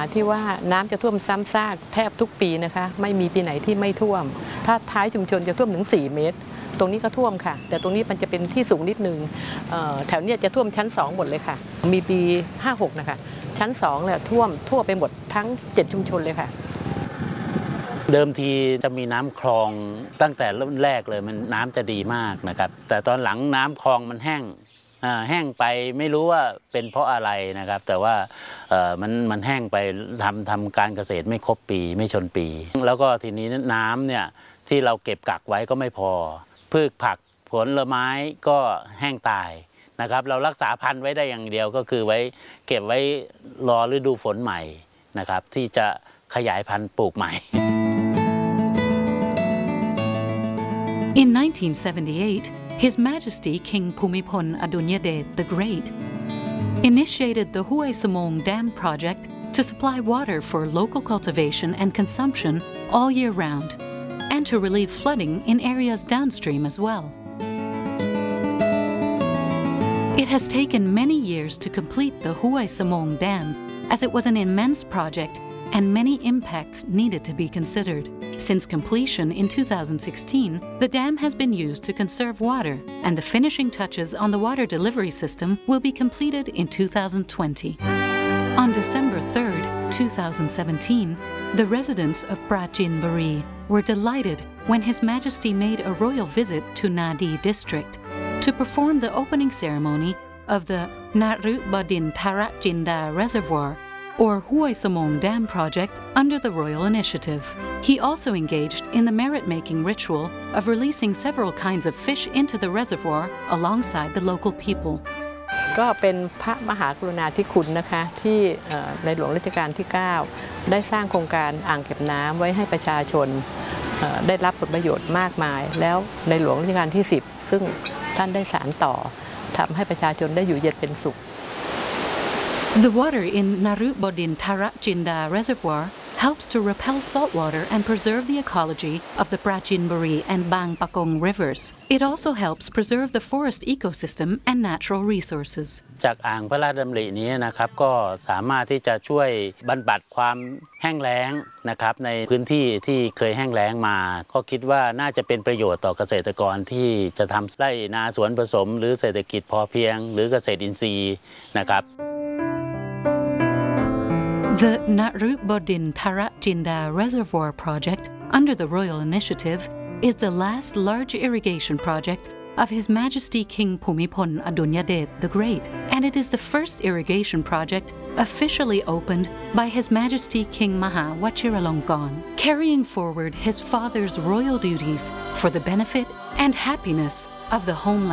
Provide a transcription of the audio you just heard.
ที่ว่าน้ำจะท่วมซ้ำซากแทบทุกปีนะคะไม่มีปีไหนที่ไม่ท่วมถ้าท้ายชุมชนจะท่วมถึง4 เมตรตรงนี้ก็ท่วมค่ะแต่ตรงนี้มันจะเป็นที่สูงนิดนึงแถวนี้จะท่วมชั้น2หมดเลยค่ะมีปี56นะคะชั้น2เนี่ยท่วมทั่วไปหมดทั้ง7ชุมชนเลยค่ะเดิมทีจะมีน้ำคลองตั้งแต่เริ่มแรกเลยมันน้ำจะดีมากนะครับแต่ตอนหลังน้ำคลองมันแห้งไปไม่รู้ว่าเป็นเพราะอะไรนะครับแต่ว่ามันแห้งไปทำการเกษตรไม่ครบปีไม่ชนปีแล้วก็ทีนี้น้ำเนี่ยที่เราเก็บกักไว้ก็ไม่พอพืชผักผลไม้ก็แห้งตายนะครับเรารักษาพันธุ์ไว้ได้อย่างเดียวก็คือไว้เก็บไว้รอฤดูฝนใหม่นะครับที่จะขยายพันธุ์ปลูกใหม่ In 1978, His Majesty King Bhumibol Adulyadej the Great initiated the Hue Samong Dam project to supply water for local cultivation and consumption all year round, and to relieve flooding in areas downstream as well. It has taken many years to complete the Hue Samong Dam, as it was an immense project and many impacts needed to be considered. Since completion in 2016, the dam has been used to conserve water, and the finishing touches on the water delivery system will be completed in 2020. On December 3, 2017, the residents of Prachinburi were delighted when His Majesty made a royal visit to Nadi district to perform the opening ceremony of the Narubadin Tarachinda Reservoir or Hue Samong Dam project under the royal initiative. He also engaged in the merit-making ritual of releasing several kinds of fish into the reservoir alongside the local people. ก็เป็นพระมหากรุณาธิคุณนะคะที่ในหลวงรัชกาลที่9ได้สร้างโครงการอ่างเก็บน้ำไว้ให้ประชาชนได้รับผลประโยชน์มากมายแล้วในหลวงรัชกาลที่10ซึ่งท่านได้สานต่อทำให้ประชาชนได้อยู่เย็นเป็นสุข The water in Narubadin Tarachinda Reservoir helps to repel saltwater and preserve the ecology of the Prachinburi and Bang Pakong rivers. It also helps preserve the forest ecosystem and natural resources. จากอ่างพระราชดำรินี้นะครับก็สามารถที่จะช่วยบรรบัดความแห้งแล้งนะครับในพื้นที่ที่เคยแห้งแล้งมาก็คิดว่าน่าจะเป็นประโยชน์ต่อเกษตรกรที่จะทำไร่นาสวนผสมหรือเศรษฐกิจพอเพียงหรือเกษตรอินทรีย์นะครับ The Narubadin Tarachinda Reservoir project under the royal initiative is the last large irrigation project of His Majesty King Bhumibol Adulyadej the Great, and it is the first irrigation project officially opened by His Majesty King Maha Vajiralongkorn, carrying forward his father's royal duties for the benefit and happiness of the homeland.